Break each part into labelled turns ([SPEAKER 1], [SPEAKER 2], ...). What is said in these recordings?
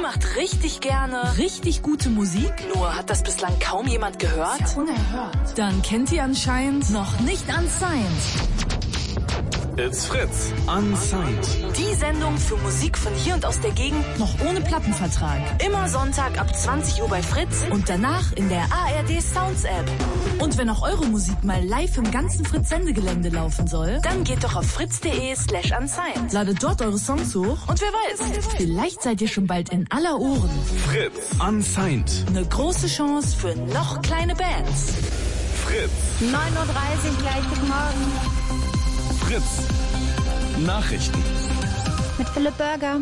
[SPEAKER 1] macht richtig gerne
[SPEAKER 2] richtig gute Musik.
[SPEAKER 1] Nur hat das bislang kaum jemand gehört?
[SPEAKER 2] Das ist ja unerhört. Dann kennt ihr anscheinend noch nicht Unsigned.
[SPEAKER 3] It's Fritz, Unsigned.
[SPEAKER 1] Die Sendung für Musik von hier und aus der Gegend.
[SPEAKER 2] Noch ohne Plattenvertrag.
[SPEAKER 1] Immer Sonntag ab 20 Uhr bei Fritz.
[SPEAKER 2] Und danach in der ARD Sounds App. Und wenn auch eure Musik mal live im ganzen Fritz-Sendegelände laufen soll,
[SPEAKER 1] dann geht doch auf fritz.de/unsigned.
[SPEAKER 2] Ladet dort eure Songs hoch.
[SPEAKER 1] Und wer weiß,
[SPEAKER 2] vielleicht seid ihr schon bald in aller Ohren.
[SPEAKER 3] Fritz, Unsigned.
[SPEAKER 2] Eine große Chance für noch kleine Bands.
[SPEAKER 3] Fritz.
[SPEAKER 4] 9:30 Uhr, gleich guten Morgen.
[SPEAKER 3] Fritz. Nachrichten.
[SPEAKER 4] Mit Philipp Burger.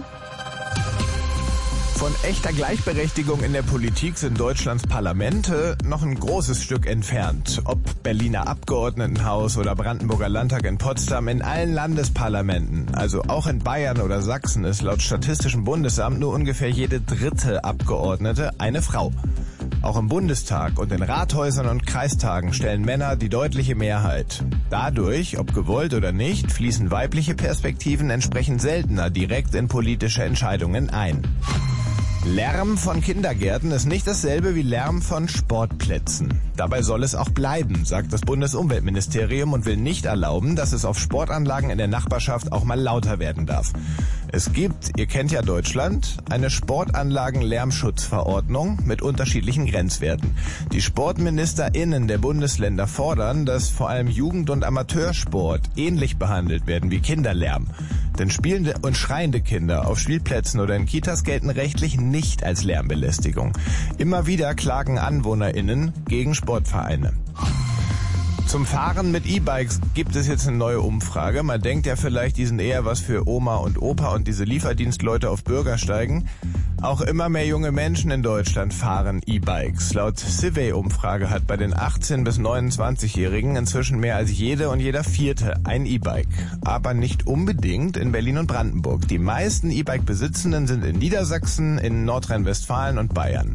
[SPEAKER 5] Von echter Gleichberechtigung in der Politik sind Deutschlands Parlamente noch ein großes Stück entfernt. Ob Berliner Abgeordnetenhaus oder Brandenburger Landtag in Potsdam, in allen Landesparlamenten, also auch in Bayern oder Sachsen, ist laut Statistischem Bundesamt nur ungefähr jede dritte Abgeordnete eine Frau. Auch im Bundestag und in Rathäusern und Kreistagen stellen Männer die deutliche Mehrheit. Dadurch, ob gewollt oder nicht, fließen weibliche Perspektiven entsprechend seltener direkt in politische Entscheidungen ein. Lärm von Kindergärten ist nicht dasselbe wie Lärm von Sportplätzen. Dabei soll es auch bleiben, sagt das Bundesumweltministerium und will nicht erlauben, dass es auf Sportanlagen in der Nachbarschaft auch mal lauter werden darf. Es gibt, ihr kennt ja Deutschland, eine Sportanlagen-Lärmschutzverordnung mit unterschiedlichen Grenzwerten. Die SportministerInnen der Bundesländer fordern, dass vor allem Jugend- und Amateursport ähnlich behandelt werden wie Kinderlärm. Denn spielende und schreiende Kinder auf Spielplätzen oder in Kitas gelten rechtlich nicht als Lärmbelästigung. Immer wieder klagen AnwohnerInnen gegen Sportvereine. Zum Fahren mit E-Bikes gibt es jetzt eine neue Umfrage. Man denkt ja vielleicht, die sind eher was für Oma und Opa und diese Lieferdienstleute auf Bürgersteigen. Auch immer mehr junge Menschen in Deutschland fahren E-Bikes. Laut Civey-Umfrage hat bei den 18- bis 29-Jährigen inzwischen mehr als jede und jeder Vierte ein E-Bike. Aber nicht unbedingt in Berlin und Brandenburg. Die meisten E-Bike-Besitzenden sind in Niedersachsen, in Nordrhein-Westfalen und Bayern.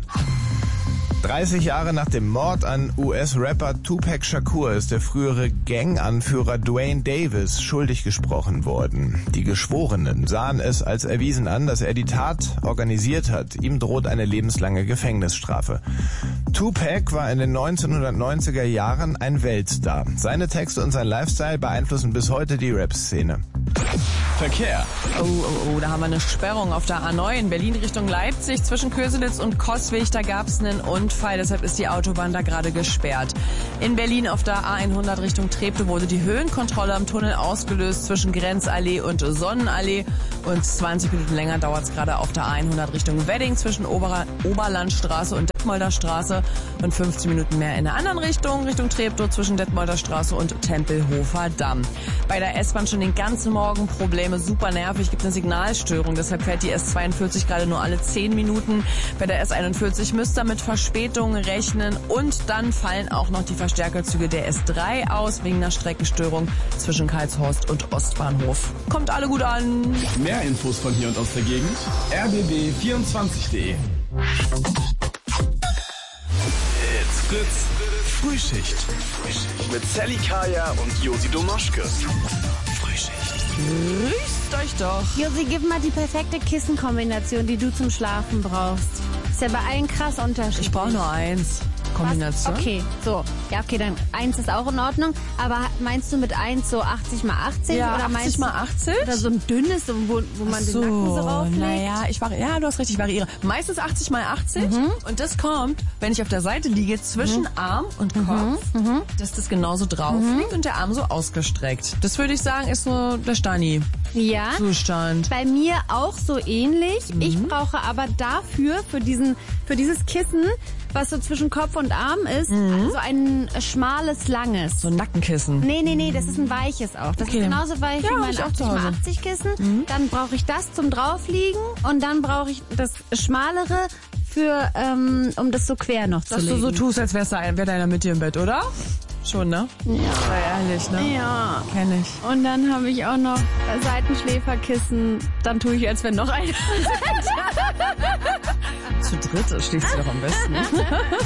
[SPEAKER 5] 30 Jahre nach dem Mord an US-Rapper Tupac Shakur ist der frühere Gang-Anführer Dwayne Davis schuldig gesprochen worden. Die Geschworenen sahen es als erwiesen an, dass er die Tat organisiert hat. Ihm droht eine lebenslange Gefängnisstrafe. Tupac war in den 1990er Jahren ein Weltstar. Seine Texte und sein Lifestyle beeinflussen bis heute die Rap-Szene.
[SPEAKER 3] Verkehr.
[SPEAKER 6] Oh, da haben wir eine Sperrung auf der A9 Berlin Richtung Leipzig zwischen Köselitz und Coswig. Da gab es einen Unfall, deshalb ist die Autobahn da gerade gesperrt. In Berlin auf der A100 Richtung Treptow wurde die Höhenkontrolle am Tunnel ausgelöst zwischen Grenzallee und Sonnenallee. Und 20 Minuten länger dauert es gerade auf der A100 Richtung Wedding zwischen Oberlandstraße und Detmolder Straße. Und 15 Minuten mehr in der anderen Richtung Treptow zwischen Detmolder Straße und Tempelhofer Damm. Bei der S-Bahn schon den ganzen Morgen Probleme, super nervig, gibt eine Signalstörung. Deshalb fährt die S42 gerade nur alle 10 Minuten. Bei der S41 müsst ihr mit Verspätungen rechnen. Und dann fallen auch noch die Verstärkerzüge der S3 aus, wegen einer Streckenstörung zwischen Karlshorst und Ostbahnhof. Kommt alle gut an.
[SPEAKER 3] Mehr Infos von hier und aus der Gegend. rbb24.de. It's Fritz. Frühschicht. Mit Sally Kaya und Josi Domoschke.
[SPEAKER 6] Grüßt euch doch.
[SPEAKER 4] Josi, gib mal die perfekte Kissenkombination, die du zum Schlafen brauchst. Ist ja bei allen krass unterschiedlich.
[SPEAKER 6] Ich brauche nur eins. Kombination.
[SPEAKER 4] Was? Okay, so. Ja, okay, dann 1 ist auch in Ordnung. Aber meinst du mit 1 so 80 mal 80?
[SPEAKER 6] Ja,
[SPEAKER 4] oder
[SPEAKER 6] 80 mal 80?
[SPEAKER 4] Oder so ein dünnes, wo man den Nacken so rauflegt?
[SPEAKER 6] Naja, du hast recht, ich variiere. Meistens 80 mal 80. Und das kommt, wenn ich auf der Seite liege, zwischen Arm und Kopf, dass das genauso drauf liegt und der Arm so ausgestreckt. Das würde ich sagen, ist so der
[SPEAKER 4] Ja.
[SPEAKER 6] Zustand.
[SPEAKER 4] Bei mir auch so ähnlich. Ich brauche aber dafür, für dieses Kissen, was so zwischen Kopf und Arm ist, so ein schmales, langes.
[SPEAKER 6] So ein Nackenkissen.
[SPEAKER 4] Nee, das ist ein weiches auch. Das ist genauso weich wie mein 80x80 Kissen. Dann brauche ich das zum draufliegen und dann brauche ich das schmalere für, um das so quer noch zu legen.
[SPEAKER 6] Dass du so tust, als wäre deiner mit dir im Bett, oder? Schon, ne? Ja. Sei ehrlich, ne?
[SPEAKER 4] Ja.
[SPEAKER 6] Kenn ich.
[SPEAKER 4] Und dann habe ich auch noch Seitenschläferkissen. Dann tue ich, als wenn noch einer.
[SPEAKER 6] Zu dritt schläfst du doch am besten.